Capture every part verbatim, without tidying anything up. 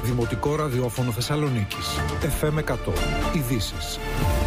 Δημοτικό ραδιόφωνο Θεσσαλονίκης. εφ εμ εκατό. Ειδήσεις.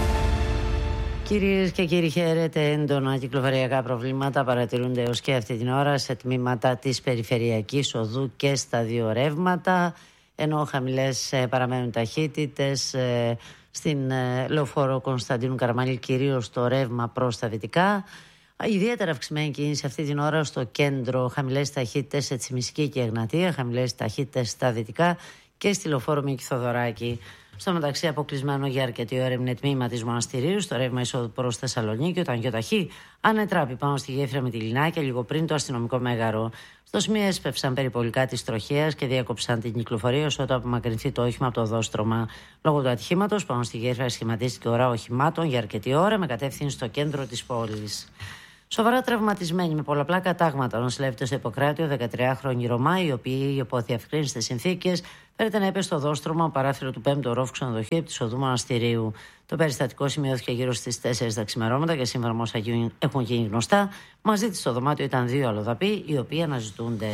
Κυρίες και κύριοι, χαίρετε. Έντονα κυκλοφοριακά προβλήματα παρατηρούνται έως και αυτή την ώρα σε τμήματα της περιφερειακής οδού και στα δύο ρεύματα, ενώ χαμηλές παραμένουν ταχύτητες στην λεωφόρο Κωνσταντίνου Καραμανλή, κυρίως στο ρεύμα προς τα δυτικά. Ιδιαίτερα αυξημένη κίνηση αυτή την ώρα στο κέντρο, χαμηλές ταχύτητες σε Τσιμισκή και Εγνατία, χαμηλές ταχύτητες στα δυτικά και στη λεωφόρο Μίκη Θοδωράκη. Στο μεταξύ, αποκλεισμένο για αρκετή ώρα είναι τμήμα της Μοναστηρίου, στο ρεύμα εισόδου προς Θεσσαλονίκη, όταν Γιοταχή ανετράπη πάνω στη γέφυρα Μυτιληνάκια λίγο πριν το αστυνομικό μέγαρο. Στο σημείο έσπευσαν περιπολικά της τροχέας και διέκοψαν την κυκλοφορία όσο το απομακρυνθεί το όχημα από το οδόστρωμα. Λόγω του ατυχήματος, πάνω στη γέφυρα σχηματίστηκε ώρα οχημάτων για αρκετή ώρα με κατεύθυνση στο κέντρο της πόλης. Σοβαρά τραυματισμένοι με πολλαπλά κατάγματα νοσηλεύεται στο Ιπποκράτιο δεκατριάχρονη Ρωμά, η οποία υπό αδιευκρίνιστες συνθήκες φέρεται να έπεσε στο οδόστρωμα παράθυρο του πέμπτου ορόφου ξενοδοχείου επί της οδού Μοναστηρίου. Το περιστατικό σημειώθηκε γύρω στις τέσσερις τα ξημερώματα και σύμφωνα με όσα έχουν γίνει γνωστά, μαζί της στο δωμάτιο ήταν δύο αλλοδαποί, οι οποίοι αναζητούνται.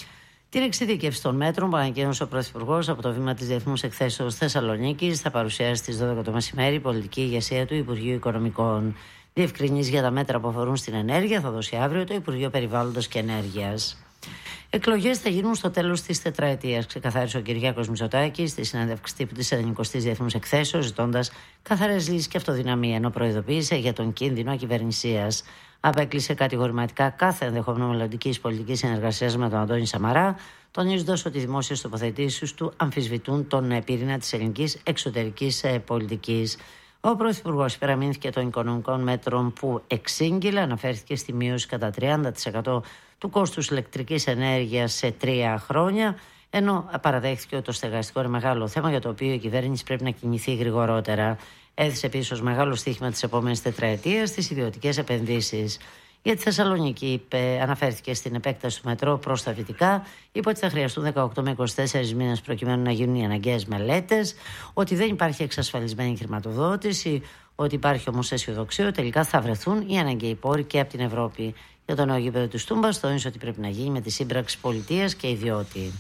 Την εξειδίκευση των μέτρων που ανακοίνωσε ο Πρωθυπουργός από το βήμα της Διεθνούς Εκθέσεως Θεσσαλονίκης θα παρουσιάσει στις δώδεκα το μεσημέρι η πολιτική ηγεσία του Υπουργείου Οικονομικών. Διευκρινήσεις για τα μέτρα που αφορούν στην ενέργεια θα δώσει αύριο το Υπουργείο Περιβάλλοντος και Ενέργειας. Εκλογές θα γίνουν στο τέλος της τετραετίας, ξεκαθάρισε ο Κυριάκος Μητσοτάκης στη συνέντευξη τύπου της ενενηκοστής Διεθνούς Εκθέσεως, ζητώντας καθαρές λύσεις και αυτοδυναμία, ενώ προειδοποίησε για τον κίνδυνο ακυβερνησίας. Απέκλεισε κατηγορηματικά κάθε ενδεχόμενο μελλοντικής πολιτικής συνεργασίας με τον Αντώνη Σαμαρά, τονίζοντας ότι οι δημόσιες τοποθετήσεις του αμφισβητούν τον πυρήνα της ελληνικής εξωτερικής πολιτικής. Ο Πρωθυπουργός υπεραμείνθηκε των οικονομικών μέτρων που εξήγηλε, αναφέρθηκε στη μείωση κατά τριάντα τοις εκατό του κόστους ηλεκτρικής ενέργειας σε τρία χρόνια, ενώ παραδέχθηκε ότι το στεγαστικό είναι μεγάλο θέμα για το οποίο η κυβέρνηση πρέπει να κινηθεί γρηγορότερα. Έθεσε επίσης ως μεγάλο στοίχημα της επόμενης τετραετίας τις ιδιωτικές επενδύσεις. Για τη Θεσσαλονίκη, είπε, αναφέρθηκε στην επέκταση του μετρό προς τα δυτικά, είπε ότι θα χρειαστούν δεκαοκτώ με είκοσι τέσσερις μήνες προκειμένου να γίνουν οι αναγκαίες μελέτες, ότι δεν υπάρχει εξασφαλισμένη χρηματοδότηση, ότι υπάρχει όμως αισιοδοξία ότι τελικά θα βρεθούν οι αναγκαίοι πόροι και από την Ευρώπη. Για το νέο γήπεδο του Τούμπας, τόνισε ότι πρέπει να γίνει με τη σύμπραξη πολιτείας και ιδιώτη.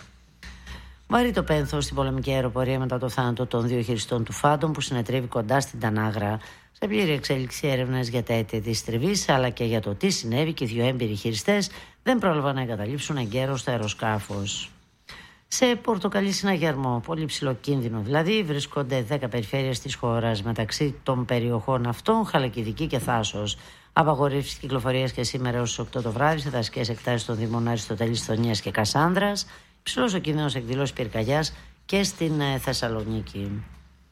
Βαρύ το πένθος στην πολεμική αεροπορία μετά το θάνατο των δύο χειριστών του Φάντομ που συνετρίβει κοντά στην Τανάγρα. Σε πλήρη εξέλιξη έρευνας για τα αίτια της τριβής αλλά και για το τι συνέβη και οι δύο έμπειροι χειριστές δεν πρόλαβαν να εγκαταλείψουν εγκαίρως το αεροσκάφος. Σε πορτοκαλί συναγερμό, πολύ ψηλό κίνδυνο δηλαδή, βρίσκονται δέκα περιφέρειες της χώρας. Μεταξύ των περιοχών αυτών, Χαλκιδική και Θάσος. Απαγορεύσεις κυκλοφορίας και σήμερα ως οκτώ το βράδυ σε δασικές εκτάσεις των Δήμων Αριστοτέλης, Θωνίας και Κασάνδρας. Ψηλός ο κίνδυνος εκδηλώσεων πυρκαγιάς και στην Θεσσαλονίκη.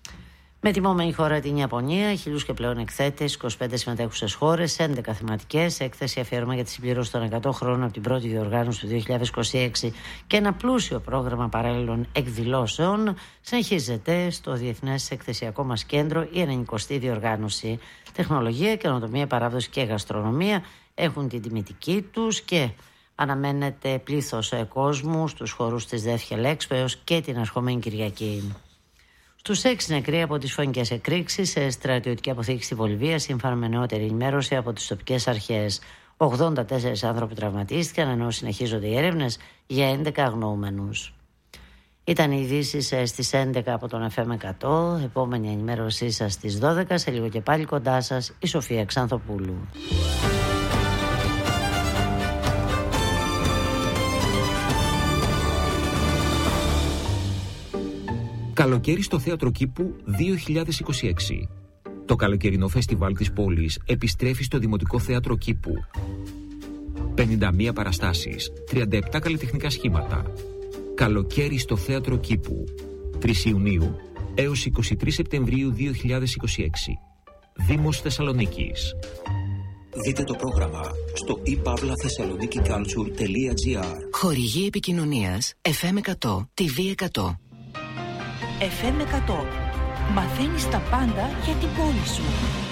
Με τιμόμενη χώρα την Ιαπωνία, χιλιούς και πλέον εκθέτες, είκοσι πέντε συμμετέχουσες χώρες, έντεκα θεματικές, έκθεση αφιέρωμα για τη συμπληρώση των εκατό χρόνων από την πρώτη διοργάνωση του δύο χιλιάδες είκοσι έξι και ένα πλούσιο πρόγραμμα παράλληλων εκδηλώσεων. Συνεχίζεται στο Διεθνές Εκθεσιακό μας Κέντρο η ενενηκοστή διοργάνωση. Τεχνολογία, καινοτομία, παράδοση και γαστρονομία έχουν την τιμητική τους και αναμένεται πλήθος κόσμου στους χώρους της Δεύχελ Έξπο έως και την ερχόμενη Κυριακή. Στους έξι νεκροί από τις φωνικές εκρήξεις σε στρατιωτική αποθήκη στη Βολιβία, σύμφωνα με νεότερη ενημέρωση από τις τοπικές αρχές. ογδόντα τέσσερις άνθρωποι τραυματίστηκαν, ενώ συνεχίζονται οι έρευνες για έντεκα αγνοούμενους. Ήταν οι ειδήσεις στις έντεκα από τον εφ εμ εκατό. Επόμενη ενημέρωσή σας στις δώδεκα. Σε λίγο και πάλι κοντά σας η Σοφία Ξανθοπούλου. Καλοκαίρι στο Θέατρο Κήπου δύο χιλιάδες είκοσι έξι. Το καλοκαιρινό φεστιβάλ της πόλης επιστρέφει στο Δημοτικό Θέατρο Κήπου. πενήντα μία παραστάσεις, τριάντα επτά καλλιτεχνικά σχήματα. Καλοκαίρι στο Θέατρο Κήπου. τρεις Ιουνίου έως είκοσι τρεις Σεπτεμβρίου δύο χιλιάδες είκοσι έξι. Δήμος Θεσσαλονίκης. Δείτε το πρόγραμμα στο i pavla thessaloniki culture τελεία gr. Χορηγή επικοινωνίας εφ εμ εκατό, τι βι εκατό. εφ εμ εκατό. Μαθαίνεις τα πάντα για την πόλη σου.